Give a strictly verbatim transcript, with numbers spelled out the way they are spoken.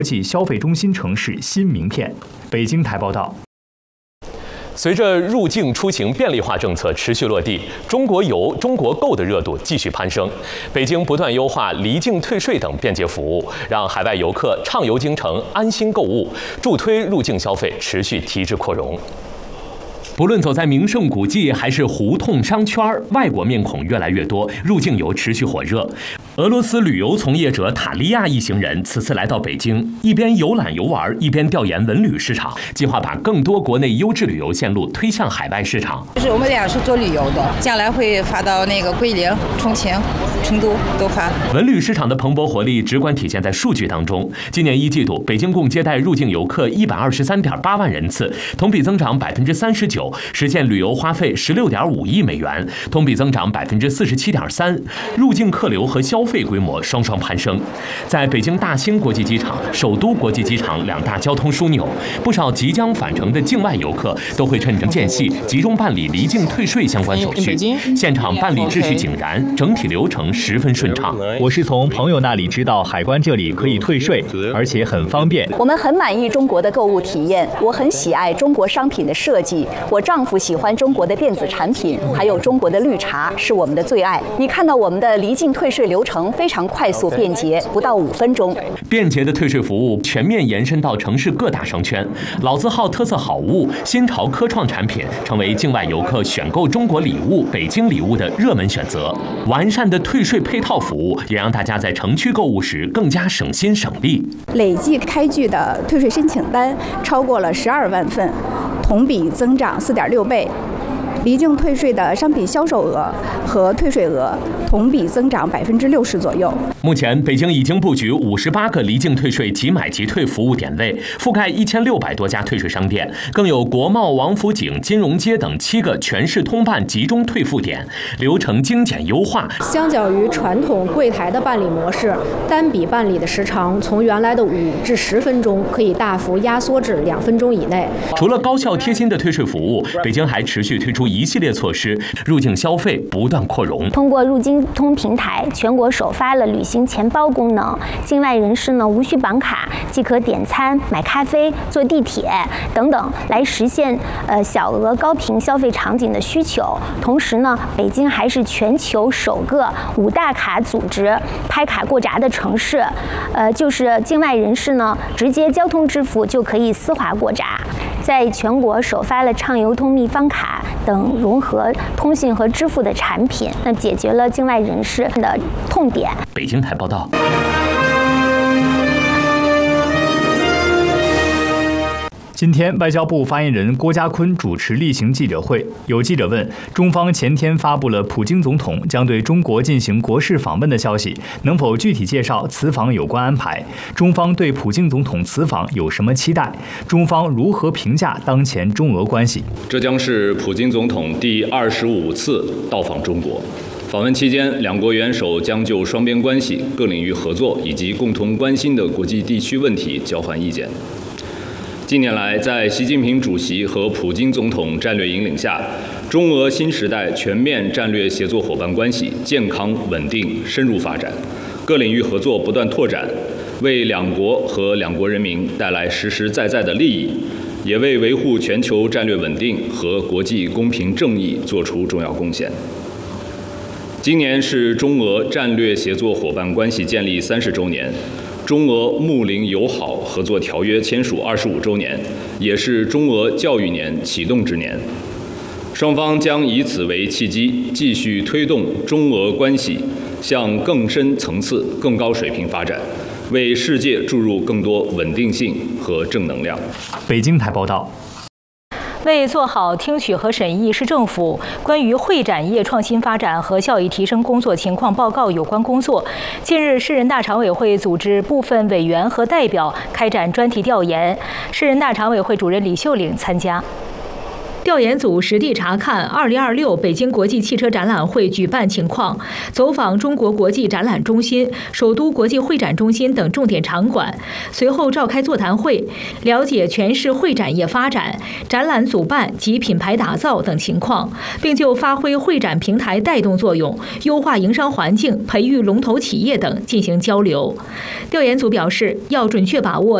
际消费中心城市新名片。北京台报道。 随着入境出行便利化政策持续落地，中国游、中国购的热度继续攀升。北京不断优化离境退税等便捷服务，让海外游客畅游京城、安心购物，助推入境消费持续提质扩容。不论走在名胜古迹还是胡同商圈，外国面孔越来越多，入境游持续火热。俄罗斯旅游从业者塔利亚一行人此次来到北京，一边游览游玩，一边调研文旅市场，计划把更多国内优质旅游线路推向海外市场。 就是我们俩是做旅游的，将来会发到那个桂林、重庆、成都都发。 文旅市场的蓬勃活力直观体现在数据当中。今年一季度，北京共接待入境游客一百二十三点八万人次，同比增长百分之三十九，实现旅游花费十六点五亿美元，同比增长百分之四十七点三。入境客流和消费规模双双攀升。在北京大兴国际机场、首都国际机场两大交通枢纽，不少即将返程的境外游客都会趁着间隙集中办理离境退税相关手续，现场办理秩序井然，整体流程十分顺畅。 我是从朋友那里知道海关这里可以退税，而且很方便。 我们很满意中国的购物体验，我很喜爱中国商品的设计，我丈夫喜欢中国的电子产品，还有中国的绿茶是我们的最爱。你看到我们的离境退税流程非常快速便捷，不到五分钟。 便捷的退税服务全面延伸到城市各大商圈，老字号特色好物、新潮科创产品成为境外游客选购中国礼物、北京礼物的热门选择。完善的退税配套服务也让大家在城区购物时更加省心省力。 累计开具的退税申请单超过了十二万份，同比增长四点六倍。离境退税的商品销售额和退税额同比增长百分之六十左右。 目前，北京已经布局五十八个离境退税即买即退服务点位，覆盖一千六百多家退税商店，更有国贸、王府井、金融街等七个全市通办集中退付点，流程精简优化。 相较于传统柜台的办理模式，单笔办理的时长从原来的五至十分钟，可以大幅压缩至两分钟以内。 除了高效贴心的退税服务，北京还持续推出一系列措施，入境消费不断扩容。 通过入京通平台，全国首发了旅行钱包功能，境外人士呢无需绑卡，即可点餐、买咖啡、坐地铁等等，来实现呃小额高频消费场景的需求。同时呢，北京还是全球首个五大卡组织拍卡过闸的城市，呃，就是境外人士呢直接交通支付就可以丝滑过闸。在全国首发了畅游通密方卡等融合通信和支付的产品，那解决了境外人士的痛点。 北京台报道。 今天，外交部发言人郭家坤主持例行记者会，有记者问，中方前天发布了普京总统将对中国进行国事访问的消息，能否具体介绍此访有关安排？中方对普京总统此访有什么期待？中方如何评价当前中俄关系？ 这将是普京总统第二十五次到访中国。访问期间，两国元首将就双边关系、各领域合作以及共同关心的国际地区问题交换意见。近年来，在习近平主席和普京总统战略引领下，中俄新时代全面战略协作伙伴关系健康、稳定、深入发展，各领域合作不断拓展，为两国和两国人民带来实实在在的利益，也为维护全球战略稳定和国际公平正义做出重要贡献。今年是中俄战略协作伙伴关系建立三十周年，中俄睦邻友好合作条约签署二十五周年，也是中俄教育年启动之年。双方将以此为契机，继续推动中俄关系向更深层次、更高水平发展，为世界注入更多稳定性和正能量。 北京台报道。 为做好听取和审议市政府关于会展业创新发展和效益提升工作情况报告有关工作，近日市人大常委会组织部分委员和代表开展专题调研，市人大常委会主任李秀玲参加。 调研组实地查看二零二六北京国际汽车展览会举办情况，走访中国国际展览中心、首都国际会展中心等重点场馆，随后召开座谈会，了解全市会展业发展、展览主办及品牌打造等情况，并就发挥会展平台带动作用、优化营商环境、培育龙头企业等进行交流。调研组表示，要准确把握